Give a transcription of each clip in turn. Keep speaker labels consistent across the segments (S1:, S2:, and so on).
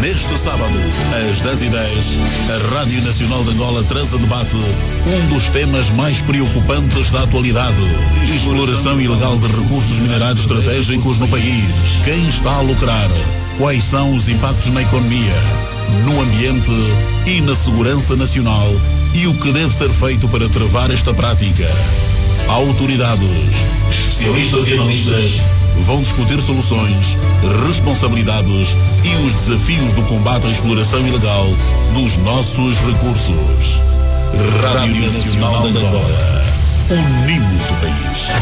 S1: Neste sábado, às 10h10, a Rádio Nacional de Angola traz a debate um dos temas mais preocupantes da atualidade: exploração ilegal de recursos minerais estratégicos no país. Quem está a lucrar? Quais são os impactos na economia, no ambiente e na segurança nacional? E o que deve ser feito para travar esta prática? Autoridades, especialistas e analistas vão discutir soluções, responsabilidades e os desafios do combate à exploração ilegal dos nossos recursos. Rádio Nacional de Angola. Unimos o país.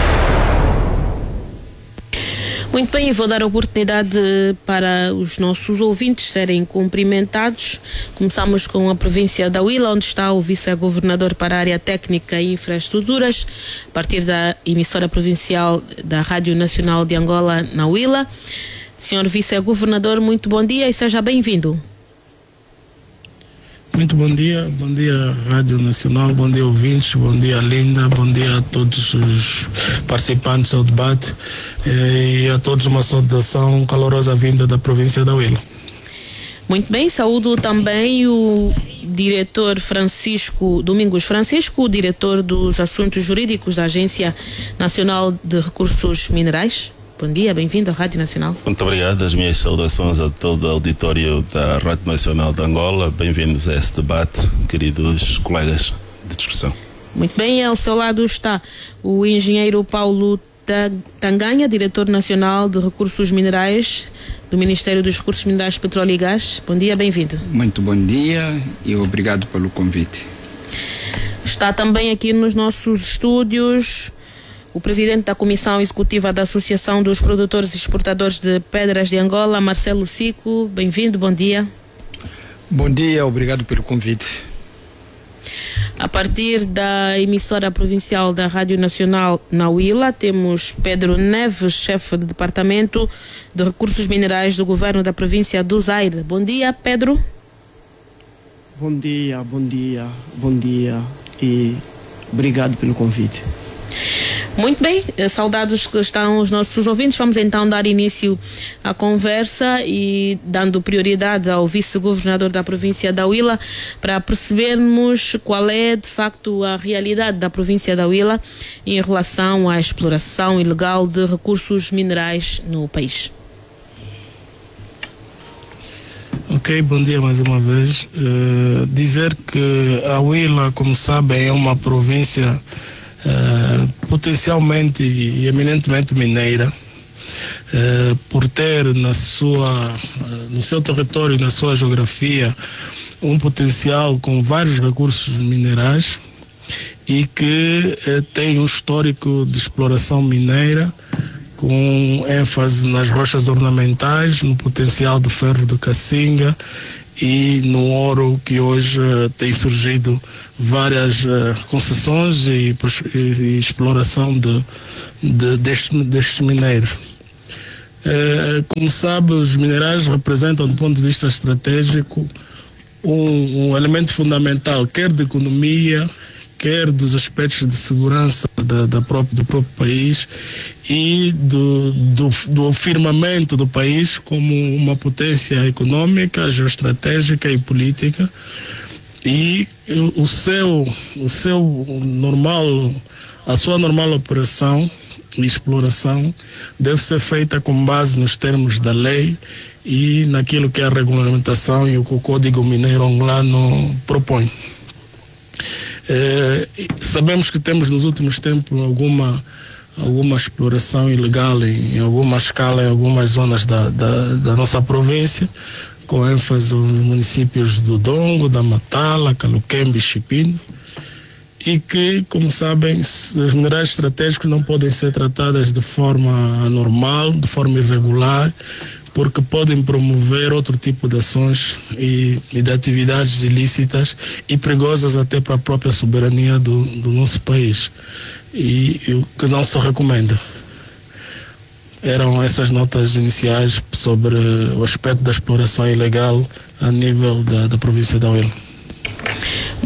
S2: Muito bem, vou dar a oportunidade para os nossos ouvintes serem cumprimentados. Começamos com a província da Huila, onde está o vice-governador para a área técnica e infraestruturas, a partir da emissora provincial da Rádio Nacional de Angola, na Huila. Senhor vice-governador, muito bom dia e seja bem-vindo.
S3: Muito bom dia Rádio Nacional, bom dia ouvintes, bom dia Linda, bom dia a todos os participantes do debate e a todos uma saudação calorosa vinda da província da Huila.
S2: Muito bem, saúdo também o diretor Domingos Francisco, diretor dos assuntos jurídicos da Agência Nacional de Recursos Minerais. Bom dia, bem-vindo à Rádio Nacional.
S4: Muito obrigado, as minhas saudações a todo o auditório da Rádio Nacional de Angola. Bem-vindos a este debate, queridos colegas de discussão.
S2: Muito bem, ao seu lado está o engenheiro Paulo Tanganha, diretor nacional de Recursos Minerais do Ministério dos Recursos Minerais, Petróleo e Gás. Bom dia, bem-vindo.
S5: Muito bom dia e obrigado pelo convite.
S2: Está também aqui nos nossos estúdios o presidente da Comissão Executiva da Associação dos Produtores e Exportadores de Pedras de Angola, Marcelo Sico. Bem-vindo, bom dia.
S6: Bom dia, obrigado pelo convite.
S2: A partir da emissora provincial da Rádio Nacional na Huila, temos Pedro Neves, chefe de Departamento de Recursos Minerais do Governo da província do Zaire. Bom dia, Pedro.
S7: Bom dia e obrigado pelo convite.
S2: Muito bem, saudados que estão os nossos ouvintes, vamos então dar início à conversa e dando prioridade ao vice-governador da província da Huila para percebermos qual é de facto a realidade da província da Huila em relação à exploração ilegal de recursos minerais no país.
S3: Ok, bom dia mais uma vez. Dizer que a Huila, como sabem, é uma província potencialmente e eminentemente mineira, por ter no seu território, na sua geografia, um potencial com vários recursos minerais e que tem um histórico de exploração mineira com ênfase nas rochas ornamentais, no potencial do ferro de Cacinga e no ouro, que hoje tem surgido várias concessões e exploração destes minérios. Como sabe, os minerais representam, do ponto de vista estratégico, um elemento fundamental, quer de economia, quer dos aspectos de segurança do próprio país e do firmamento do país como uma potência econômica, geoestratégica e política. E a sua normal operação e exploração deve ser feita com base nos termos da lei e naquilo que é a regulamentação e o que o Código Mineiro Angolano propõe. Sabemos que temos nos últimos tempos alguma exploração ilegal em alguma escala em algumas zonas da nossa província, com ênfase nos municípios do Dongo, da Matala, Caluquembe e Chipinho, e que, como sabem, os minerais estratégicos não podem ser tratados de forma anormal, de forma irregular, porque podem promover outro tipo de ações e de atividades ilícitas e perigosas até para a própria soberania do nosso país, e o que não se recomenda. Eram essas notas iniciais sobre o aspecto da exploração ilegal a nível da província da Huila.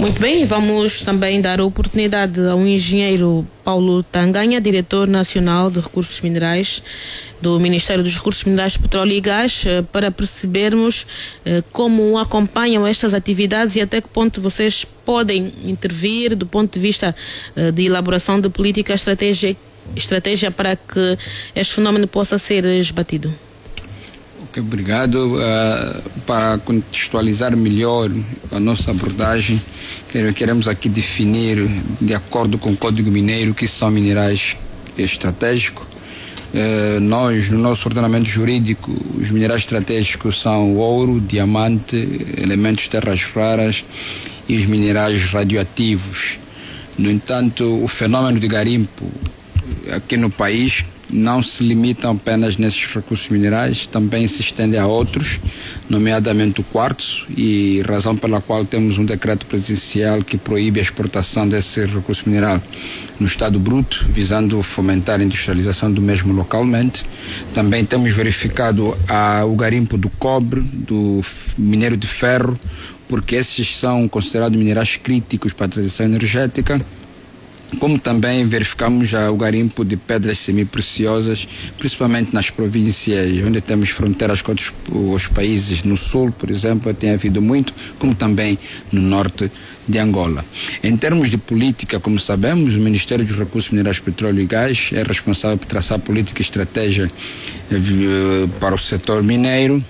S2: Muito bem, vamos também dar a oportunidade ao engenheiro Paulo Tanganha, diretor nacional de recursos minerais do Ministério dos Recursos Minerais, Petróleo e Gás, para percebermos como acompanham estas atividades e até que ponto vocês podem intervir do ponto de vista de elaboração de política, estratégia para que este fenómeno possa ser esbatido.
S5: Obrigado. Para contextualizar melhor a nossa abordagem, queremos aqui definir, de acordo com o Código Mineiro, o que são minerais estratégicos. Nós, no nosso ordenamento jurídico, os minerais estratégicos são ouro, diamante, elementos de terras raras e os minerais radioativos. No entanto, o fenômeno de garimpo aqui no país não se limitam apenas nesses recursos minerais, também se estende a outros, nomeadamente o quartzo, e razão pela qual temos um decreto presidencial que proíbe a exportação desse recurso mineral no estado bruto, visando fomentar a industrialização do mesmo localmente. Também temos verificado o garimpo do cobre, do minério de ferro, porque esses são considerados minerais críticos para a transição energética. Como também verificamos o garimpo de pedras semipreciosas, principalmente nas províncias onde temos fronteiras com os países. No sul, por exemplo, tem havido muito, como também no norte de Angola. Em termos de política, como sabemos, o Ministério dos Recursos Minerais, Petróleo e Gás é responsável por traçar política e estratégia para o setor mineiro,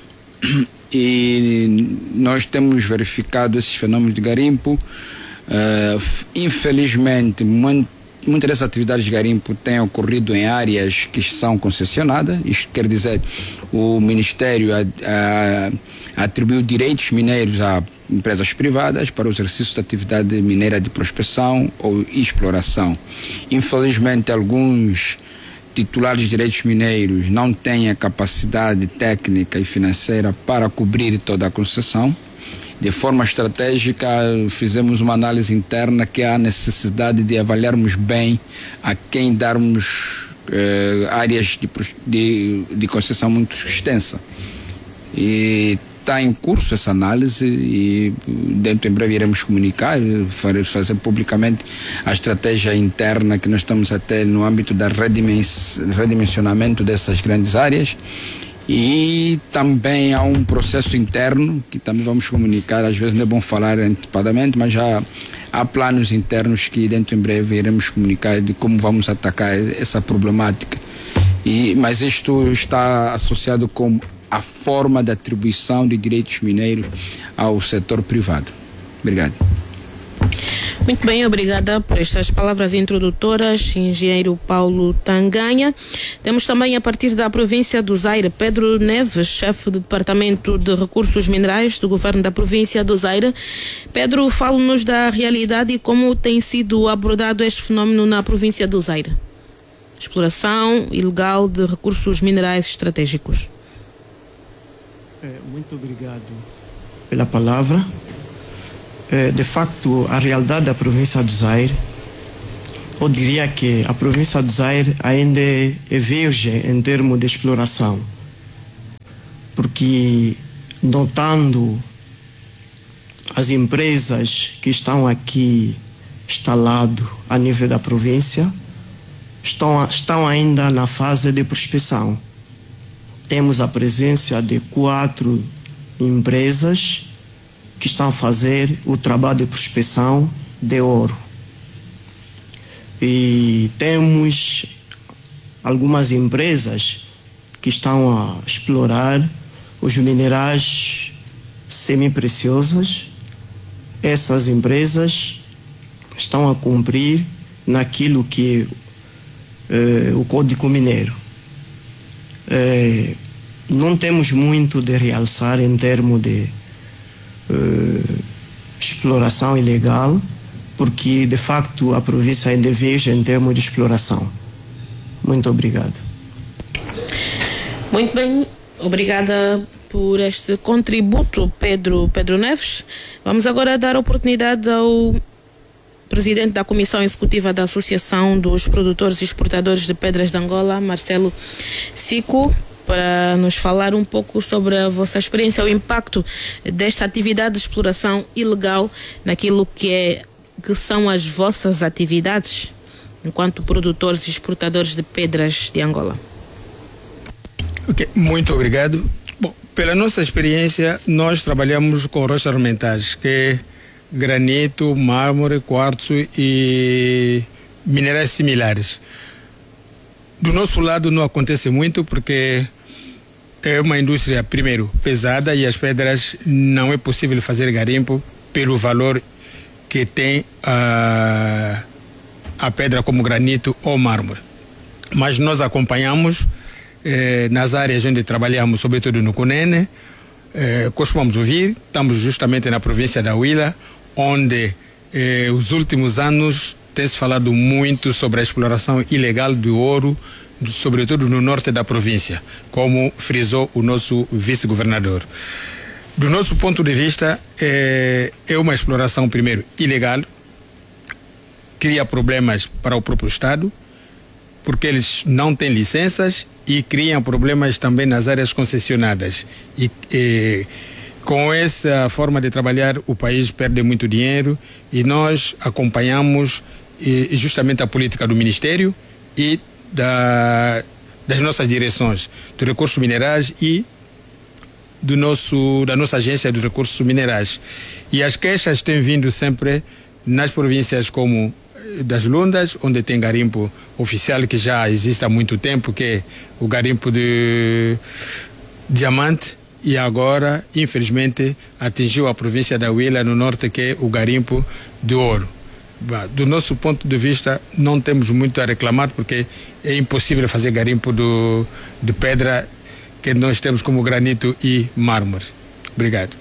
S5: e nós temos verificado esses fenômenos de garimpo. Infelizmente, muitas dessas atividades de garimpo têm ocorrido em áreas que são concessionadas. Isto quer dizer, o Ministério atribuiu direitos mineiros a empresas privadas para o exercício da atividade mineira de prospecção ou exploração. Infelizmente, alguns titulares de direitos mineiros não têm a capacidade técnica e financeira para cobrir toda a concessão. De forma estratégica, fizemos uma análise interna que há necessidade de avaliarmos bem a quem darmos áreas de concessão muito extensa. E está em curso essa análise e dentro em breve iremos comunicar, fazer publicamente a estratégia interna que nós estamos até no âmbito da redimensionamento dessas grandes áreas. E também há um processo interno que também vamos comunicar, às vezes não é bom falar antecipadamente, mas já há planos internos que dentro em breve iremos comunicar de como vamos atacar essa problemática. Mas isto está associado com a forma de atribuição de direitos mineiros ao setor privado. Obrigado.
S2: Muito bem, obrigada por estas palavras introdutoras, engenheiro Paulo Tanganha. Temos também, a partir da província do Zaire, Pedro Neves, chefe do Departamento de Recursos Minerais do Governo da província do Zaire. Pedro, fala-nos da realidade e como tem sido abordado este fenómeno na província do Zaire. Exploração ilegal de recursos minerais estratégicos.
S7: Muito obrigado pela palavra. De facto, a realidade da província do Zaire, eu diria que a província do Zaire ainda é virgem em termos de exploração, porque notando as empresas que estão aqui instaladas a nível da província, estão ainda na fase de prospecção. Temos a presença de 4 empresas que estão a fazer o trabalho de prospecção de ouro. E temos algumas empresas que estão a explorar os minerais semi-preciosos. Essas empresas estão a cumprir naquilo que o Código Mineiro. Não temos muito de realçar em termos de exploração ilegal, porque de facto a província ainda é virgem em termos de exploração. Muito obrigado.
S2: Muito bem, obrigada por este contributo, Pedro Neves. Vamos agora dar oportunidade ao presidente da Comissão Executiva da Associação dos Produtores e Exportadores de Pedras de Angola, Marcelo Sico, para nos falar um pouco sobre a vossa experiência, o impacto desta atividade de exploração ilegal naquilo que são as vossas atividades enquanto produtores e exportadores de pedras de Angola.
S6: Ok, muito obrigado. Bom, pela nossa experiência, nós trabalhamos com rochas ornamentais, que é granito, mármore, quartzo e minerais similares. Do nosso lado não acontece muito porque é uma indústria, primeiro, pesada, e as pedras não é possível fazer garimpo pelo valor que tem a pedra como granito ou mármore. Mas nós acompanhamos nas áreas onde trabalhamos, sobretudo no Cunene, costumamos ouvir, estamos justamente na província da Huila, onde os últimos anos tem-se falado muito sobre a exploração ilegal do ouro, sobretudo no norte da província, como frisou o nosso vice-governador. Do nosso ponto de vista, é uma exploração, primeiro, ilegal, cria problemas para o próprio Estado, porque eles não têm licenças, e criam problemas também nas áreas concessionadas. E com essa forma de trabalhar, o país perde muito dinheiro, e nós acompanhamos justamente a política do Ministério e das nossas direções de recursos minerais e da nossa agência de recursos minerais. E as queixas têm vindo sempre nas províncias como das Lundas, onde tem garimpo oficial que já existe há muito tempo, que é o garimpo de diamante, e agora, infelizmente, atingiu a província da Huila, no norte, que é o garimpo de ouro. Do nosso ponto de vista, não temos muito a reclamar, porque é impossível fazer garimpo de pedra que nós temos como granito e mármore. Obrigado.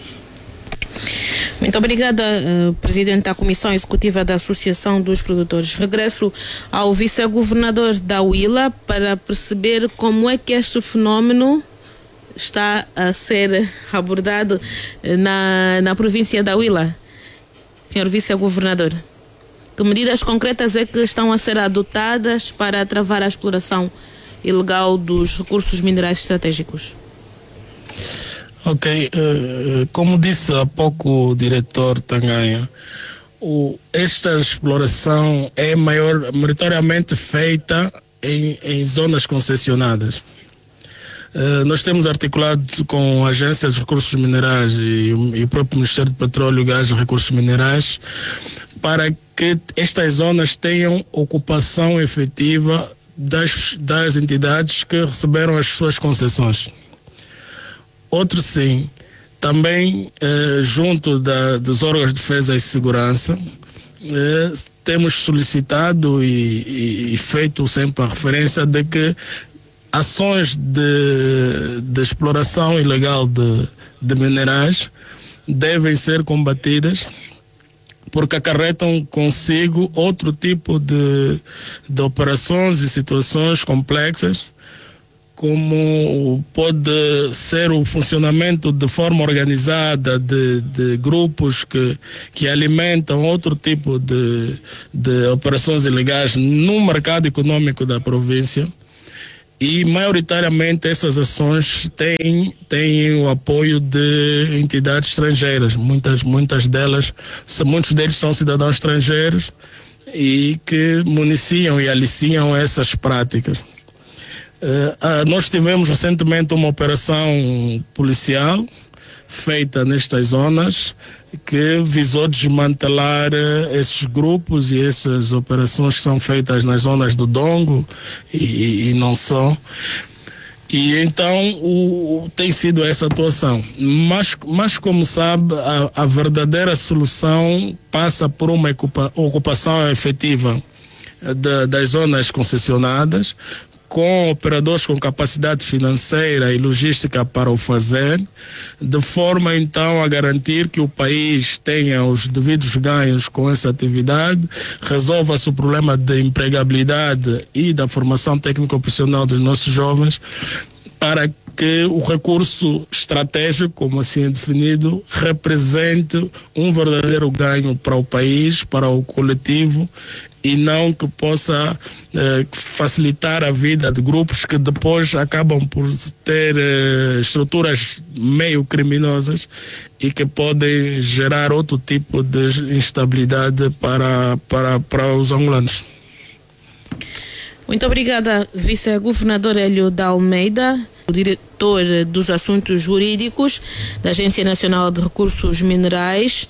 S2: Muito obrigada, Presidente da Comissão Executiva da Associação dos Produtores. Regresso ao Vice-Governador da Huila para perceber como é que este fenómeno está a ser abordado na província da Huila. Senhor Vice-Governador, que medidas concretas é que estão a ser adotadas para travar a exploração ilegal dos recursos minerais estratégicos?
S3: Ok, como disse há pouco o diretor Tanganha, esta exploração é maioritariamente feita em zonas concessionadas. Nós temos articulado com a Agência de Recursos Minerais e o próprio Ministério do Petróleo, Gás e Recursos Minerais para que estas zonas tenham ocupação efetiva das entidades que receberam as suas concessões. Outro sim, também junto dos órgãos de defesa e segurança, temos solicitado e feito sempre a referência de que ações de exploração ilegal de minerais devem ser combatidas, porque acarretam consigo outro tipo de operações e situações complexas, como pode ser o funcionamento de forma organizada de grupos que alimentam outro tipo de operações ilegais no mercado econômico da província. E, maioritariamente, essas ações têm o apoio de entidades estrangeiras. Muitos deles são cidadãos estrangeiros e que municiam e aliciam essas práticas. Nós tivemos recentemente uma operação policial feita nestas zonas que visou desmantelar esses grupos e essas operações que são feitas nas zonas do Dongo e não só. E então tem sido essa atuação. Mas como sabe, a verdadeira solução passa por uma ocupação efetiva das zonas concessionadas, com operadores com capacidade financeira e logística para o fazer, de forma então a garantir que o país tenha os devidos ganhos com essa atividade, resolva-se o problema de empregabilidade e da formação técnico-profissional dos nossos jovens, para que o recurso estratégico, como assim é definido, represente um verdadeiro ganho para o país, para o coletivo e não que possa facilitar a vida de grupos que depois acabam por ter estruturas meio criminosas e que podem gerar outro tipo de instabilidade para os angolanos.
S2: Muito obrigada, vice-governador Hélio da Almeida, o diretor dos assuntos jurídicos da Agência Nacional de Recursos Minerais.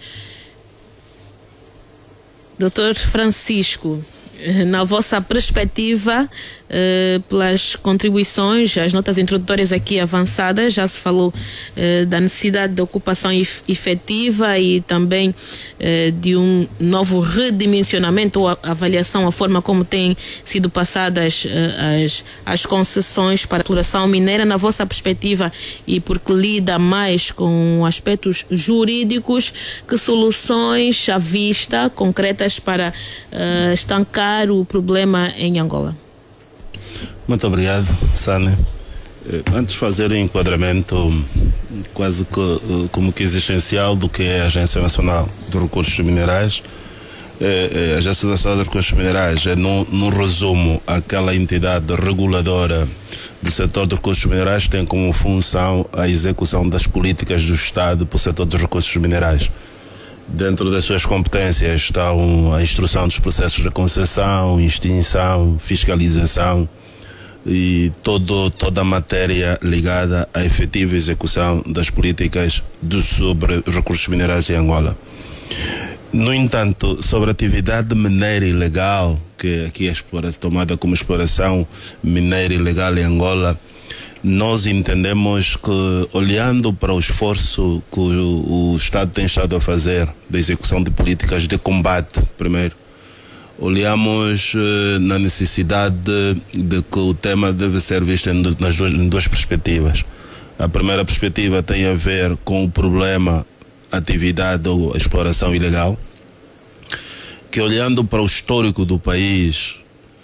S2: Dr. Francisco, na vossa perspectiva, pelas contribuições, as notas introdutórias aqui avançadas, já se falou da necessidade de ocupação efetiva e também de um novo redimensionamento ou avaliação, a forma como têm sido passadas as concessões para a exploração mineira. Na vossa perspectiva, e porque lida mais com aspectos jurídicos, que soluções à vista concretas para estancar o problema em Angola?
S4: Muito obrigado, Sânia. Antes de fazer o enquadramento quase que como que existencial do que é a Agência Nacional de Recursos Minerais, a Agência Nacional de Recursos Minerais é, no resumo, aquela entidade reguladora do setor de recursos minerais que tem como função a execução das políticas do Estado para o setor dos recursos minerais. Dentro das suas competências estão a instrução dos processos de concessão, extinção, fiscalização e toda a matéria ligada à efetiva execução das políticas sobre recursos minerais em Angola. No entanto, sobre a atividade mineira ilegal, que aqui é tomada como exploração mineira ilegal em Angola, nós entendemos que, olhando para o esforço que o Estado tem estado a fazer da execução de políticas de combate, primeiro, olhamos na necessidade de que o tema deve ser visto em duas perspectivas. A primeira perspectiva tem a ver com o problema atividade ou exploração ilegal, que, olhando para o histórico do país,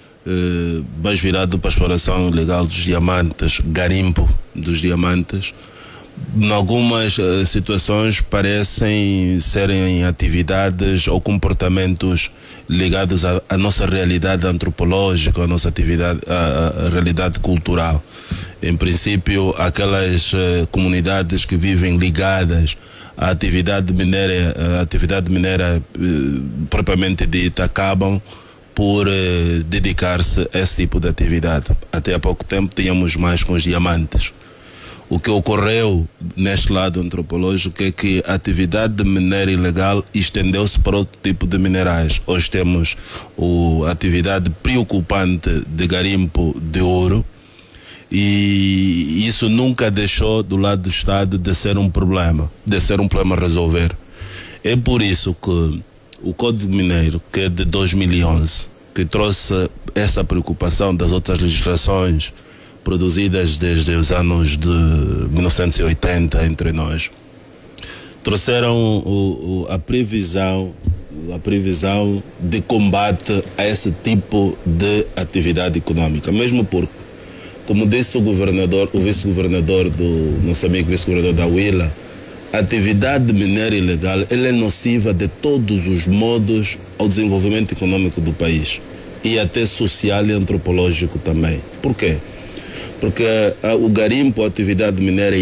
S4: mais virado para a exploração ilegal dos diamantes, garimpo dos diamantes, em algumas situações parecem serem atividades ou comportamentos ligados à nossa realidade antropológica, à nossa atividade, à realidade cultural. Em princípio, aquelas comunidades que vivem ligadas à atividade mineira propriamente dita acabam por dedicar-se a esse tipo de atividade. Até há pouco tempo tínhamos mais com os diamantes. O que ocorreu neste lado antropológico é que a atividade mineira ilegal estendeu-se para outro tipo de minerais. Hoje temos a atividade preocupante de garimpo de ouro, e isso nunca deixou do lado do Estado de ser um problema a resolver. É por isso que o Código Mineiro, que é de 2011, que trouxe essa preocupação das outras legislações produzidas desde os anos de 1980 entre nós, trouxeram a previsão de combate a esse tipo de atividade econômica, mesmo porque, como disse o vice-governador do nosso amigo vice-governador da Huila, a atividade mineira ilegal ela é nociva de todos os modos ao desenvolvimento econômico do país e até social e antropológico também. Por quê? Porque o garimpo, a atividade mineira